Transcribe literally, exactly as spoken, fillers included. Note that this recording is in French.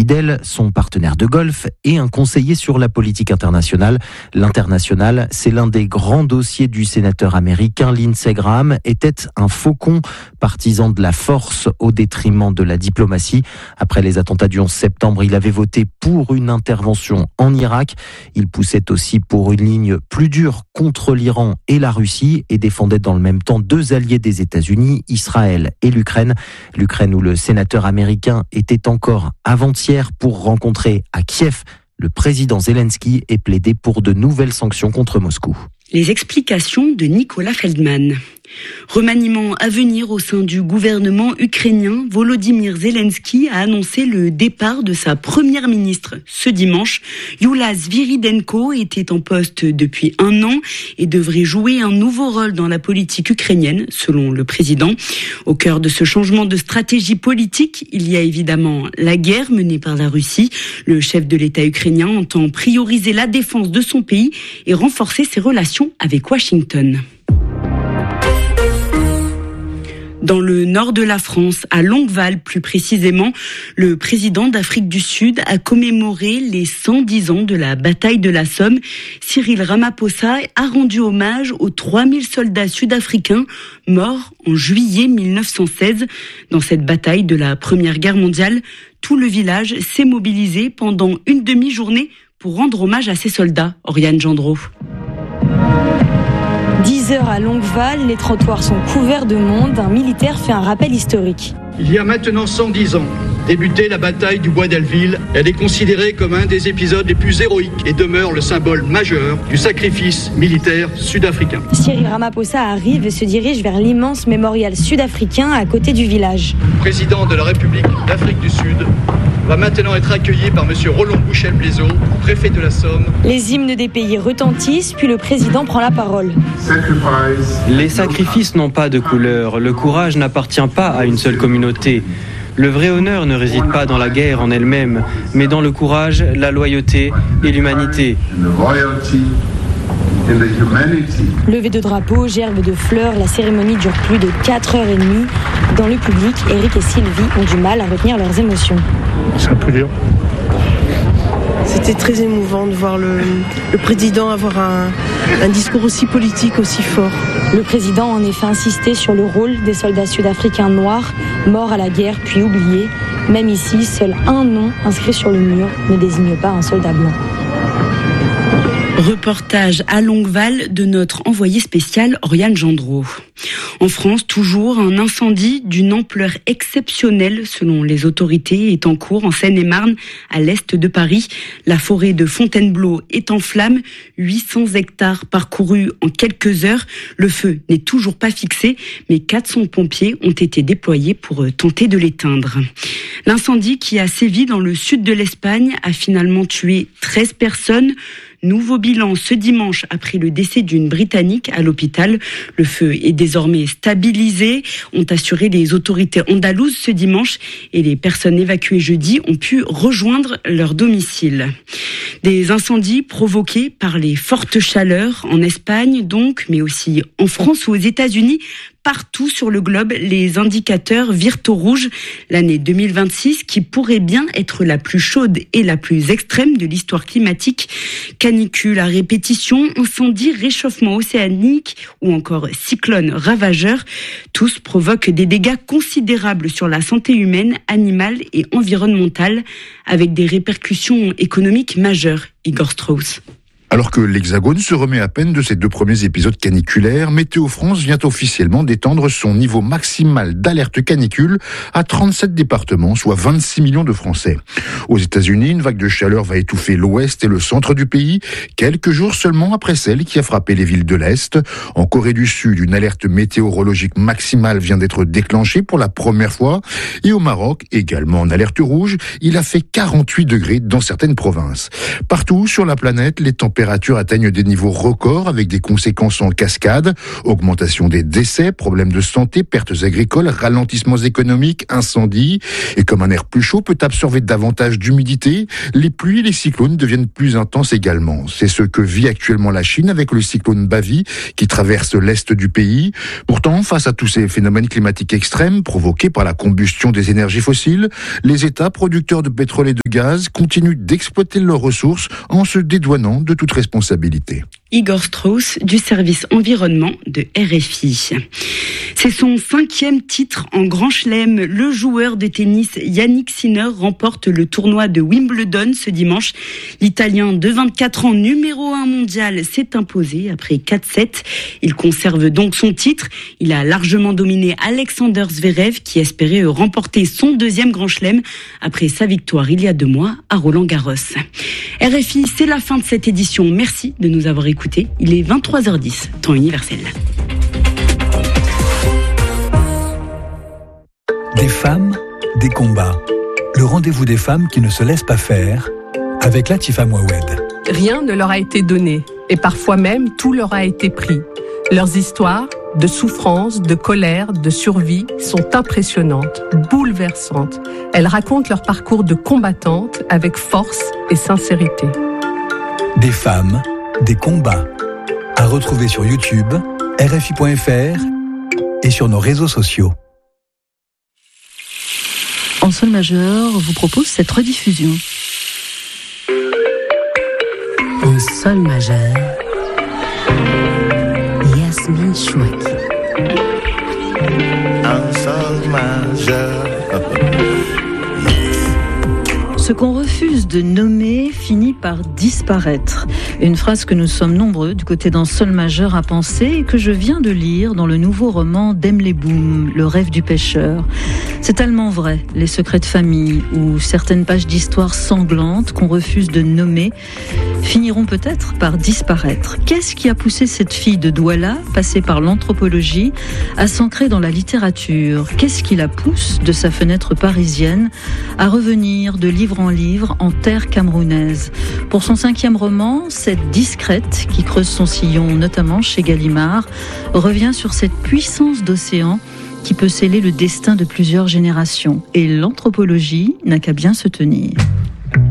fidèle, son partenaire de golf et un conseiller sur la politique internationale. L'international, c'est l'un des grands dossiers du sénateur américain. Lindsey Graham était un faucon, partisan de la force au détriment de la diplomatie. Après les attentats du onze septembre, il avait voté pour une intervention en Irak. Il poussait aussi pour une ligne plus dure contre l'Iran et la Russie et défendait dans le même temps deux alliés des États-Unis, Israël et l'Ukraine. L'Ukraine où le sénateur américain était encore avant-hier pour rencontrer à Kiev le président Zelensky et plaider pour de nouvelles sanctions contre Moscou. Les explications de Nicolas Feldman. Remaniement à venir au sein du gouvernement ukrainien. Volodymyr Zelensky a annoncé le départ de sa première ministre ce dimanche. Yulia Sviridenko était en poste depuis un an et devrait jouer un nouveau rôle dans la politique ukrainienne, selon le président. Au cœur de ce changement de stratégie politique, il y a évidemment la guerre menée par la Russie. Le chef de l'État ukrainien entend prioriser la défense de son pays et renforcer ses relations avec Washington. Dans le nord de la France, à Longueval plus précisément, le président d'Afrique du Sud a commémoré les cent dix ans de la bataille de la Somme. Cyril Ramaphosa a rendu hommage aux trois mille soldats sud-africains morts en juillet mille neuf cent seize. Dans cette bataille de la Première Guerre mondiale, tout le village s'est mobilisé pendant une demi-journée pour rendre hommage à ces soldats. Oriane Gendreau. dix heures à Longueval, les trottoirs sont couverts de monde. Un militaire fait un rappel historique. Il y a maintenant cent dix ans, débutait la bataille du Bois d'Alville. Elle est considérée comme un des épisodes les plus héroïques et demeure le symbole majeur du sacrifice militaire sud-africain. Cyril Ramaphosa arrive et se dirige vers l'immense mémorial sud-africain à côté du village. Le président de la République d'Afrique du Sud va maintenant être accueilli par M. Roland Bouchel-Blaiseau, préfet de la Somme. Les hymnes des pays retentissent, puis le président prend la parole. Les sacrifices n'ont pas de couleur. Le courage n'appartient pas à une seule communauté. Le vrai honneur ne réside pas dans la guerre en elle-même, mais dans le courage, la loyauté et l'humanité. Levé de drapeau, gerbe de fleurs, la cérémonie dure plus de quatre heures trente. Dans le public, Eric et Sylvie ont du mal à retenir leurs émotions. C'est un peu dur. C'était très émouvant de voir le, le président avoir un, un discours aussi politique, aussi fort. Le président a en effet insisté sur le rôle des soldats sud-africains noirs, morts à la guerre puis oubliés. Même ici, seul un nom inscrit sur le mur ne désigne pas un soldat blanc. Reportage à Longueval de notre envoyé spécial Oriane Gendreau. En France, toujours, un incendie d'une ampleur exceptionnelle, selon les autorités, est en cours en Seine-et-Marne, à l'est de Paris. La forêt de Fontainebleau est en flammes, huit cents hectares parcourus en quelques heures. Le feu n'est toujours pas fixé, mais quatre cents pompiers ont été déployés pour tenter de l'éteindre. L'incendie qui a sévi dans le sud de l'Espagne a finalement tué treize personnes. Nouveau bilan ce dimanche après le décès d'une Britannique à l'hôpital. Le feu est désormais stabilisé, ont assuré les autorités andalouses ce dimanche et les personnes évacuées jeudi ont pu rejoindre leur domicile. Des incendies provoqués par les fortes chaleurs en Espagne donc, mais aussi en France ou aux États-Unis. Partout sur le globe, les indicateurs virent au rouge. L'année deux mille vingt-six, qui pourrait bien être la plus chaude et la plus extrême de l'histoire climatique. Canicule à répétition, incendie, réchauffement océanique ou encore cyclone ravageur. Tous provoquent des dégâts considérables sur la santé humaine, animale et environnementale, avec des répercussions économiques majeures. Igor Strauss. Alors que l'Hexagone se remet à peine de ses deux premiers épisodes caniculaires, Météo France vient officiellement d'étendre son niveau maximal d'alerte canicule à trente-sept départements, soit vingt-six millions de Français. Aux États-Unis, une vague de chaleur va étouffer l'ouest et le centre du pays, quelques jours seulement après celle qui a frappé les villes de l'Est. En Corée du Sud, une alerte météorologique maximale vient d'être déclenchée pour la première fois. Et au Maroc, également en alerte rouge, il a fait quarante-huit degrés dans certaines provinces. Partout sur la planète, les températures températures atteignent des niveaux records avec des conséquences en cascade, augmentation des décès, problèmes de santé, pertes agricoles, ralentissements économiques, incendies. Et comme un air plus chaud peut absorber davantage d'humidité, les pluies et les cyclones deviennent plus intenses également. C'est ce que vit actuellement la Chine avec le cyclone Bavi qui traverse l'est du pays. Pourtant, face à tous ces phénomènes climatiques extrêmes provoqués par la combustion des énergies fossiles, les États producteurs de pétrole et de gaz continuent d'exploiter leurs ressources en se dédouanant de toute responsabilité. Igor Strauss du service environnement de R F I. C'est son cinquième titre en Grand Chelem. Le joueur de tennis Yannick Sinner remporte le tournoi de Wimbledon ce dimanche. L'Italien de vingt-quatre ans, numéro un mondial, s'est imposé après quatre sept. Il conserve donc son titre. Il a largement dominé Alexander Zverev qui espérait remporter son deuxième Grand Chelem après sa victoire il y a deux mois à Roland-Garros. R F I, c'est la fin de cette édition. Merci de nous avoir écoutés. Il est vingt-trois heures dix, temps universel. Des femmes, des combats. Le rendez-vous des femmes qui ne se laissent pas faire avec Latifa Mouawed. Rien ne leur a été donné et parfois même tout leur a été pris. Leurs histoires de souffrance, de colère, de survie sont impressionnantes, bouleversantes. Elles racontent leur parcours de combattantes avec force et sincérité. Des femmes, des combats. À retrouver sur YouTube, R F I point F R et sur nos réseaux sociaux. En sol majeur vous propose cette rediffusion. En sol majeur, Yasmine Chouaki. En sol majeur. Ce qu'on refuse de nommer finit par disparaître. Une phrase que nous sommes nombreux du côté d'un sol majeur à penser et que je viens de lire dans le nouveau roman d'Emile Boom, Le rêve du pêcheur. C'est tellement vrai, les secrets de famille ou certaines pages d'histoire sanglantes qu'on refuse de nommer finiront peut-être par disparaître. Qu'est-ce qui a poussé cette fille de Douala, passée par l'anthropologie, à s'ancrer dans la littérature ? Qu'est-ce qui la pousse, de sa fenêtre parisienne, à revenir de livre en livre en terre camerounaise ? Pour son cinquième roman, cette discrète, qui creuse son sillon notamment chez Gallimard, revient sur cette puissance d'océan qui peut sceller le destin de plusieurs générations. Et l'anthropologie n'a qu'à bien se tenir.